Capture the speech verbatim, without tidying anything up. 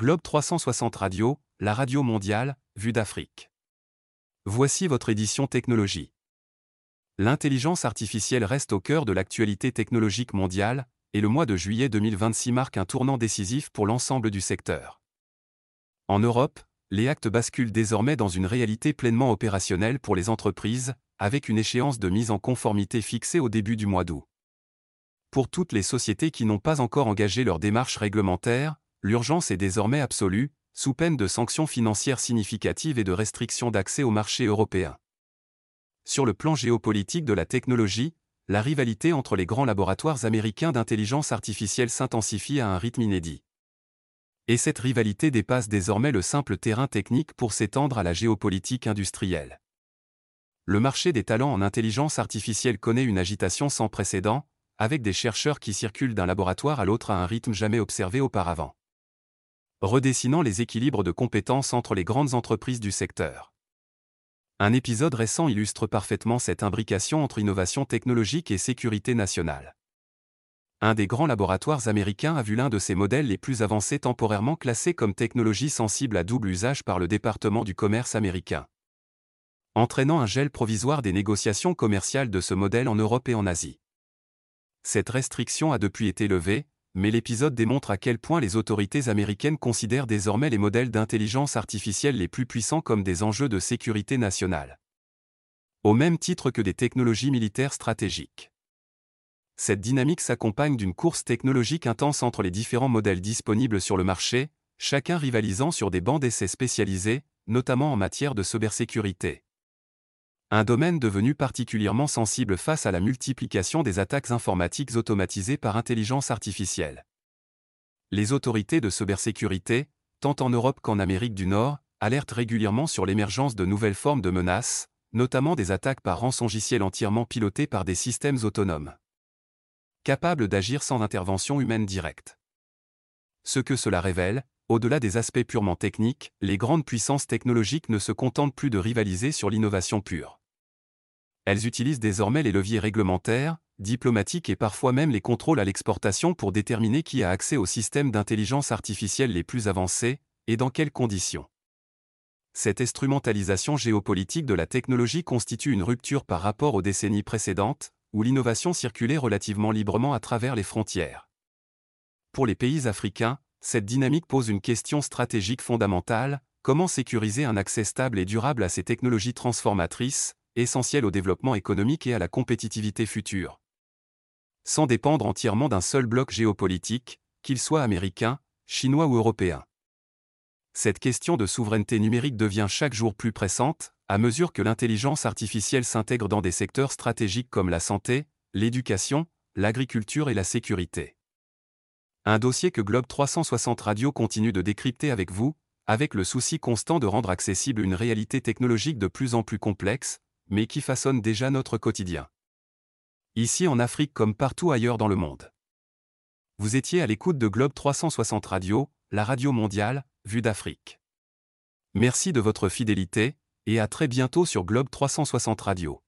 Globe trois cent soixante Radio, la radio mondiale, vue d'Afrique. Voici votre édition technologie. L'intelligence artificielle reste au cœur de l'actualité technologique mondiale, et le mois de juillet deux mille vingt-six marque un tournant décisif pour l'ensemble du secteur. En Europe, les actes basculent désormais dans une réalité pleinement opérationnelle pour les entreprises, avec une échéance de mise en conformité fixée au début du mois d'août. Pour toutes les sociétés qui n'ont pas encore engagé leur démarche réglementaire, l'urgence est désormais absolue, sous peine de sanctions financières significatives et de restrictions d'accès au marché européen. Sur le plan géopolitique de la technologie, la rivalité entre les grands laboratoires américains d'intelligence artificielle s'intensifie à un rythme inédit. Et cette rivalité dépasse désormais le simple terrain technique pour s'étendre à la géopolitique industrielle. Le marché des talents en intelligence artificielle connaît une agitation sans précédent, avec des chercheurs qui circulent d'un laboratoire à l'autre à un rythme jamais observé auparavant, redessinant les équilibres de compétences entre les grandes entreprises du secteur. Un épisode récent illustre parfaitement cette imbrication entre innovation technologique et sécurité nationale. Un des grands laboratoires américains a vu l'un de ses modèles les plus avancés temporairement classé comme technologie sensible à double usage par le département du commerce américain, entraînant un gel provisoire des négociations commerciales de ce modèle en Europe et en Asie. Cette restriction a depuis été levée, mais l'épisode démontre à quel point les autorités américaines considèrent désormais les modèles d'intelligence artificielle les plus puissants comme des enjeux de sécurité nationale, au même titre que des technologies militaires stratégiques. Cette dynamique s'accompagne d'une course technologique intense entre les différents modèles disponibles sur le marché, chacun rivalisant sur des bancs d'essais spécialisés, notamment en matière de cybersécurité. Un domaine devenu particulièrement sensible face à la multiplication des attaques informatiques automatisées par intelligence artificielle. Les autorités de cybersécurité, tant en Europe qu'en Amérique du Nord, alertent régulièrement sur l'émergence de nouvelles formes de menaces, notamment des attaques par rançongiciel entièrement pilotées par des systèmes autonomes, capables d'agir sans intervention humaine directe. Ce que cela révèle, au-delà des aspects purement techniques, les grandes puissances technologiques ne se contentent plus de rivaliser sur l'innovation pure. Elles utilisent désormais les leviers réglementaires, diplomatiques et parfois même les contrôles à l'exportation pour déterminer qui a accès aux systèmes d'intelligence artificielle les plus avancés, et dans quelles conditions. Cette instrumentalisation géopolitique de la technologie constitue une rupture par rapport aux décennies précédentes, où l'innovation circulait relativement librement à travers les frontières. Pour les pays africains, cette dynamique pose une question stratégique fondamentale: comment sécuriser un accès stable et durable à ces technologies transformatrices, essentielles au développement économique et à la compétitivité future, sans dépendre entièrement d'un seul bloc géopolitique, qu'il soit américain, chinois ou européen. Cette question de souveraineté numérique devient chaque jour plus pressante, à mesure que l'intelligence artificielle s'intègre dans des secteurs stratégiques comme la santé, l'éducation, l'agriculture et la sécurité. Un dossier que Globe trois cent soixante Radio continue de décrypter avec vous, avec le souci constant de rendre accessible une réalité technologique de plus en plus complexe, mais qui façonne déjà notre quotidien, ici en Afrique comme partout ailleurs dans le monde. Vous étiez à l'écoute de Globe trois cent soixante Radio, la radio mondiale, vue d'Afrique. Merci de votre fidélité, et à très bientôt sur Globe trois cent soixante Radio.